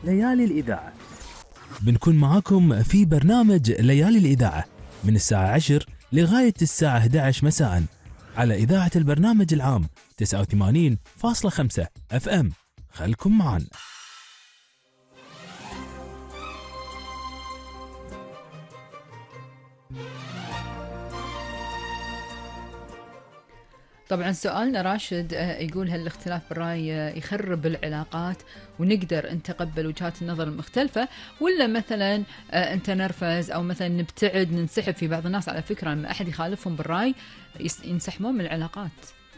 ليالي الإذاعة. بنكون معاكم في برنامج ليالي الإذاعة من الساعة 10 لغاية الساعة 11 مساء على إذاعة البرنامج العام 89.5 FM. خلكم معنا. طبعا سؤالنا راشد يقول هل الاختلاف بالرأي يخرب العلاقات ونقدر نتقبل وجهات النظر المختلفة، ولا مثلا انت نرفز او مثلا نبتعد ننسحب؟ في بعض الناس على فكرة لما احد يخالفهم بالرأي ينسحبون من العلاقات.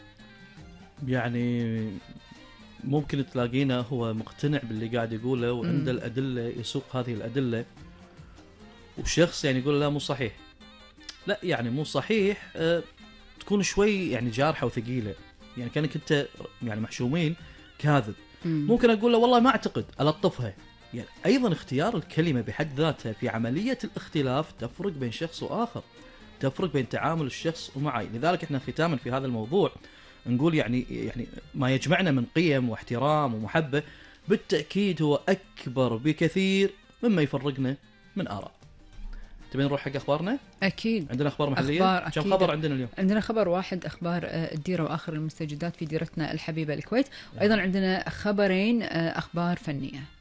يعني ممكن تلاقينا هو مقتنع باللي قاعد يقوله وعنده الأدلة يسوق هذه الأدلة، وشخص يعني يقول لا مو صحيح، لا يعني مو صحيح، تكون شوي يعني جارحة وثقيلة، يعني كأنك أنت يعني محشومين كاذب. ممكن أقول له والله ما أعتقد، ألطفها. يعني أيضا اختيار الكلمة بحد ذاتها في عملية الاختلاف تفرق بين شخص وآخر، تفرق بين تعامل الشخص ومعي. لذلك احنا ختاما في هذا الموضوع نقول يعني ما يجمعنا من قيم واحترام ومحبة بالتأكيد هو أكبر بكثير مما يفرقنا من آراء. تبين نروح حق أخبارنا؟ أكيد عندنا أخبار محلية. كم خبر عندنا اليوم؟ عندنا خبر واحد، أخبار الديرة وآخر المستجدات في ديرتنا الحبيبة الكويت، وأيضا عندنا خبرين أخبار فنية.